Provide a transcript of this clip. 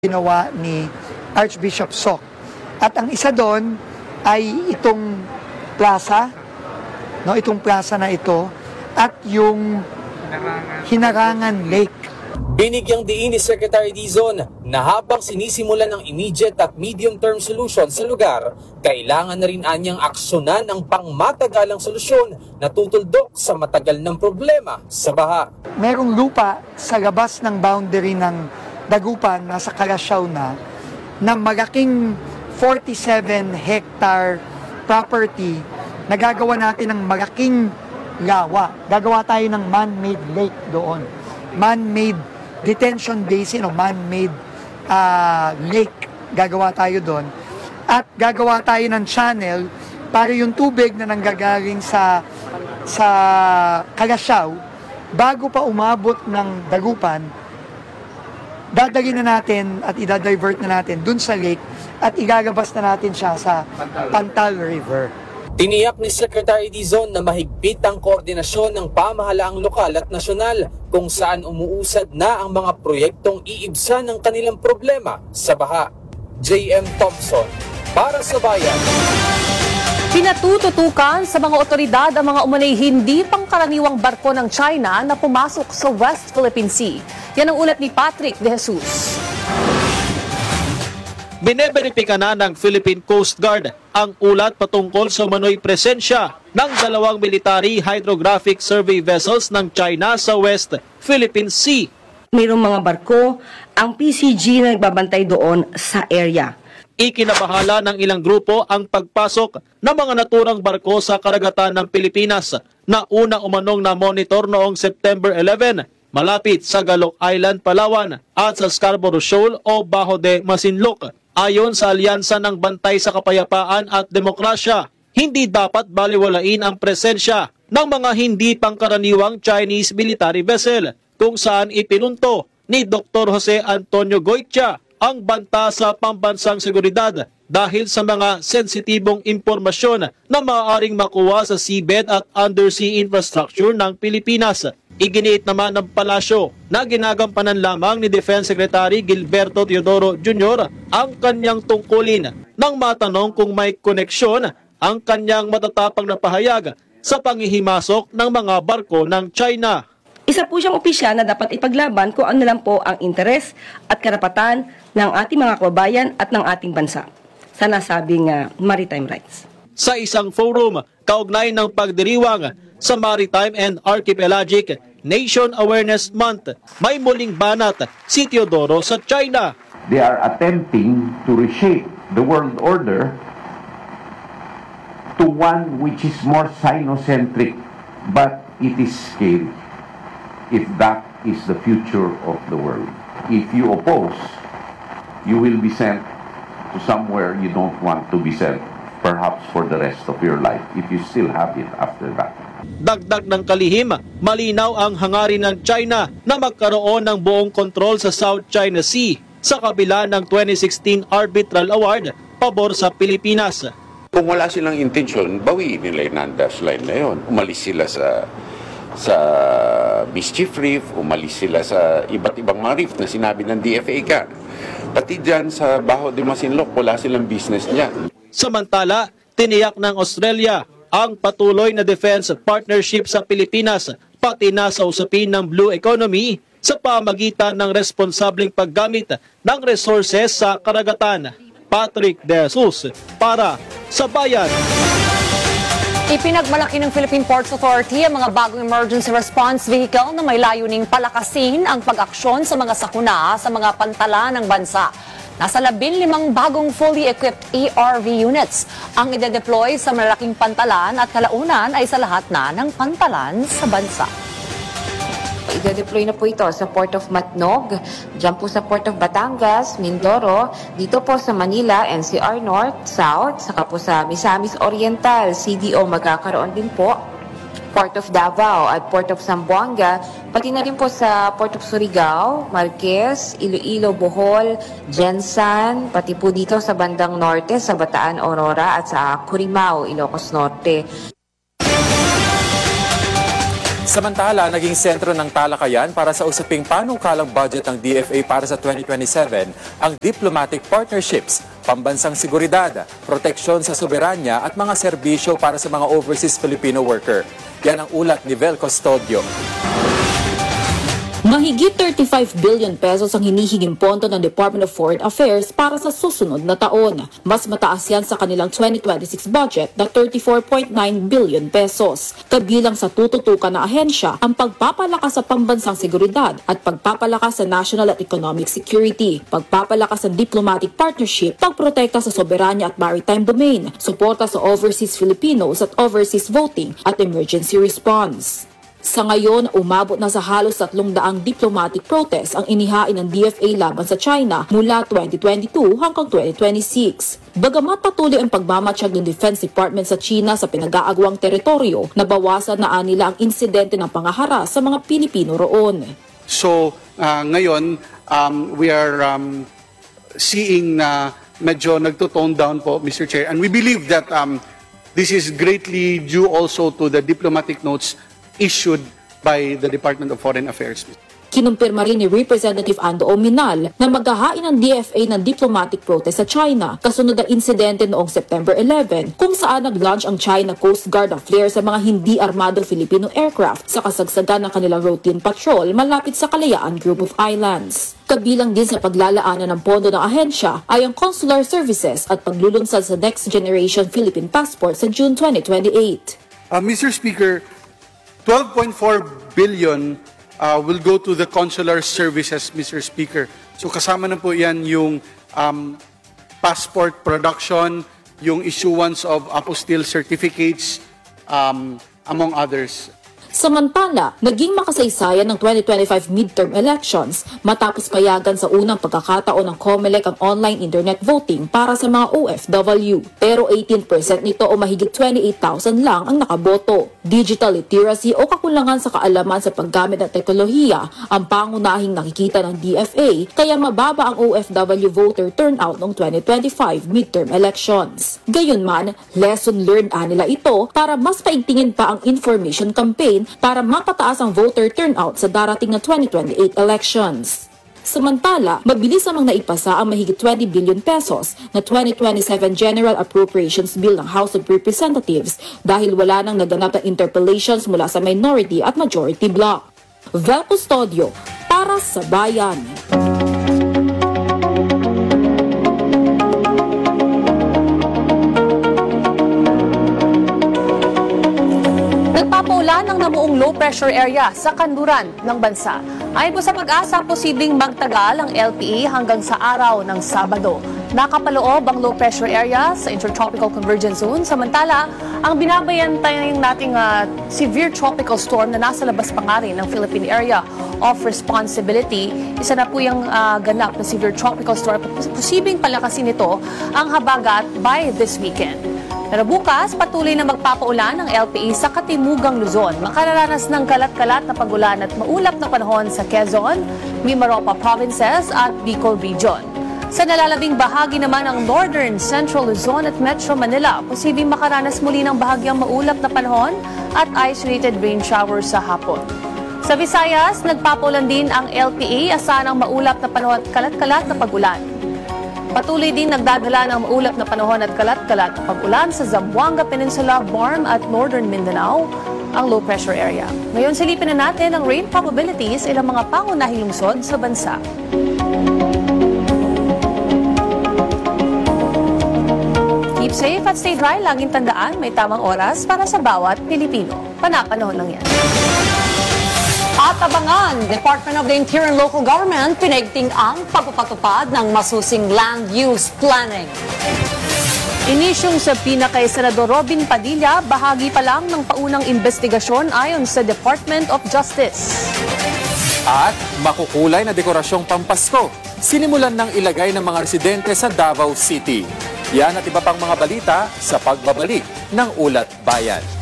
ginawa ni Archbishop Sok. At ang isa doon ay itong plaza, no, itong plaza na ito at yung Hinarangan Lake. Binigyang diin ni Secretary Dizon na habang sinisimulan ng immediate at medium-term solution sa lugar, kailangan na rin anyang aksyonan ang pangmatagalang solusyon na tutuldok sa matagal ng problema sa baha. Merong lupa sa labas ng boundary ng Dagupan, nasa Kalasyaw na malaking 47 hectare property na gagawa natin ng malaking lawa. Gagawa tayo ng man-made lake doon. Man-made detention basin o man-made lake. Gagawa tayo doon. At gagawa tayo ng channel para yung tubig na nanggagaling sa Kalasyaw, bago pa umabot ng Dagupan, dadalhin na natin at idadivert na natin dun sa lake at ilalabas na natin siya sa Pantal River. Tiniyak ni Secretary Dizon na mahigpit ang koordinasyon ng pamahalaang lokal at nasyonal kung saan umuusad na ang mga proyektong iibsan ng kanilang problema sa baha. J.M. Thompson, para sa Bayan. Pinatututukan sa mga otoridad ang mga umunay hindi pangkaraniwang barko ng China na pumasok sa West Philippine Sea. Yan ang ulat ni Patrick De Jesus. Bineberipika na ng Philippine Coast Guard ang ulat patungkol sa umano'y presensya ng dalawang military hydrographic survey vessels ng China sa West Philippine Sea. Mayroong mga barko, ang PCG na nagbabantay doon sa area. Ikinabahala ng ilang grupo ang pagpasok ng mga naturang barko sa karagatan ng Pilipinas na una umanong na monitor noong September 11 malapit sa Galok Island, Palawan at sa Scarborough Shoal o Bajo de Masinloc. Ayon sa Alyansa ng Bantay sa Kapayapaan at Demokrasya, hindi dapat baliwalain ang presensya ng mga hindi pangkaraniwang Chinese military vessel kung saan ipinunto ni Dr. Jose Antonio Goitia ang banta sa pambansang seguridad dahil sa mga sensitibong impormasyon na maaaring makuha sa seabed at undersea infrastructure ng Pilipinas. Iginiit naman ng palasyo na ginagampanan lamang ni Defense Secretary Gilberto Teodoro Jr. ang kanyang tungkulin nang matanong kung may koneksyon ang kanyang matatapang na pahayag sa panghihimasok ng mga barko ng China. Isa po siyang opisyal na dapat ipaglaban kung ano lang po ang interes at karapatan ng ating mga kababayan at ng ating bansa sa nasabing maritime rights. Sa isang forum, kaugnay ng pagdiriwang sa Maritime and Archipelagic Nation Awareness Month, may muling banat si Teodoro sa China. They are attempting to reshape the world order to one which is more Sinocentric, but it is scary if that is the future of the world. If you oppose, you will be sent to somewhere you don't want to be sent, perhaps for the rest of your life, if you still have it after that. Dagdag ng kalihim, malinaw ang hangarin ng China na magkaroon ng buong kontrol sa South China Sea sa kabila ng 2016 Arbitral Award pabor sa Pilipinas. Kung wala silang intensyon, bawiin nila yung non-dash line na yun. Umalis sila sa Mischief Reef, umalis sila sa iba't ibang mga reef na sinabi ng DFA ka. Pati dyan sa Bajo de Masinloc, wala silang business niyan. Samantala, tiniyak ng Australia ang patuloy na defense partnership sa Pilipinas, pati na sa usapin ng blue economy sa pamagitan ng responsableng paggamit ng resources sa karagatan. Patrick De Jesus, para sa Bayan. Ipinagmalaki ng Philippine Ports Authority ang mga bagong emergency response vehicle na may layuning palakasin ang pag-aksyon sa mga sakuna sa mga pantalan ng bansa. Nasa 15 bagong fully equipped ERV units ang ide-deploy sa malaking pantalan at kalaunan ay sa lahat na ng pantalan sa bansa. Ide-deploy na po ito sa Port of Matnog, dyan po sa Port of Batangas, Mindoro, dito po sa Manila, NCR North, South, saka po sa Misamis Oriental, CDO magkakaroon din po, Port of Davao at Port of Zamboanga, pati na rin po sa Port of Surigao, Marquez, Iloilo, Bohol, Gensan, pati po dito sa bandang norte, sa Bataan, Aurora at sa Curimaao, Ilocos Norte. Samantala, naging sentro ng talakayan para sa usaping panukalang budget ng DFA para sa 2027 ang diplomatic partnerships, pambansang seguridad, proteksyon sa soberanya at mga serbisyo para sa mga overseas Filipino worker. Yan ang ulat ni Vel Custodio. Mahigit 35 billion pesos ang hinihinging pondo ng Department of Foreign Affairs para sa susunod na taon. Mas mataas yan sa kanilang 2026 budget na 34.9 billion pesos. Kabilang sa tututukan na ahensya ang pagpapalakas sa pambansang seguridad at pagpapalakas sa national at economic security, pagpapalakas ng diplomatic partnership, pagprotekta sa soberanya at maritime domain, suporta sa overseas Filipinos at overseas voting at emergency response. Sa ngayon, umabot na sa halos 300 diplomatic protest ang inihain ng DFA laban sa China mula 2022 hanggang 2026. Bagamat patuloy ang pagmamatsyag ng Defense Department sa China sa pinag-aagawang teritoryo, nabawasan na nila ang insidente ng pangaharas sa mga Pilipino roon. So, ngayon, we are seeing na medyo nagto-tone down po, Mr. Chair. And we believe that this is greatly due also to the diplomatic notes issued by the Department of Foreign Affairs. Kinumpirma rin ni Representative Ando Ominal na maghahain ng DFA ng diplomatic protest sa China kasunod ng insidente noong September 11 kung saan nag-launch ang China Coast Guard ng flare sa mga hindi armadong Filipino aircraft sa kasagsagan ng kanilang routine patrol malapit sa Kalayaan Group of Islands. Kabilang din sa paglalaanan ng pondo ng ahensya ay ang consular services at paglulunsad sa Next Generation Philippine Passport sa June 2028. Mr. Speaker, 12.4 billion will go to the consular services, Mr. Speaker. So kasama na po yan yung passport production, yung issuance of apostille certificates, among others. Samantala, naging makasaysayan ng 2025 midterm elections matapos payagan sa unang pagkakataon ng COMELEC ang online internet voting para sa mga OFW. Pero 18% nito o mahigit 28,000 lang ang nakaboto. Digital literacy o kakulangan sa kaalaman sa paggamit ng teknolohiya ang pangunahing nakikita ng DFA kaya mababa ang OFW voter turnout ng 2025 midterm elections. Gayunman, lesson learned nila ito para mas paigtingin pa ang information campaign para mapataas ang voter turnout sa darating na 2028 elections. Samantala, mabilis namang naipasa ang mahigit 20 billion pesos na 2027 General Appropriations Bill ng House of Representatives dahil wala nang naganap na interpellations mula sa minority at majority bloc. Vel Custodio, para sa Bayan. Nagpapaulan ng namuong low pressure area sa kanluran ng bansa. Ayon po sa Pag-asa, posibleng magtagal ang LPA hanggang sa araw ng Sabado. Nakapaloob ang low pressure area sa Intertropical Convergence Zone. Samantala, ang binabayantayan nating severe tropical storm na nasa labas pa nga rin ng Philippine Area of Responsibility. Isa na po yung ganap na severe tropical storm. Posibleng palakasin ito ang habagat by this weekend. Pero bukas, patuloy na magpapaulan ng LPA sa Katimugang Luzon. Makararanas ng kalat-kalat na pagulan at maulap na panahon sa Quezon, Mimaropa Provinces at Bicol Region. Sa nalalabing bahagi naman ng Northern, Central Luzon at Metro Manila, posibleng makaranas muli ng bahagyang maulap na panahon at isolated rain showers sa hapon. Sa Visayas, nagpapaulan din ang LPA, asahan ang maulap na panahon at kalat-kalat na pagulan. Patuloy din nagdadala ng maulap na panahon at kalat-kalat na pag-ulan sa Zamboanga Peninsula, Borm at Northern Mindanao, ang low pressure area. Ngayon silipin na natin ang rain probabilities ilang mga pangunahing lungsod sa bansa. Keep safe at stay dry. Laging tandaan, may tamang oras para sa bawat Pilipino. Panapanahon lang yan. At abangan, Department of the Interior and Local Government pinigting ang pagpapatupad ng masusing land use planning. Inisyong sa pinakay Senador Robin Padilla, bahagi pa lang ng paunang investigasyon ayon sa Department of Justice. At makukulay na dekorasyong Pampasko, sinimulan ng ilagay ng mga residente sa Davao City. Yan at iba pang mga balita sa pagbabalik ng Ulat Bayan.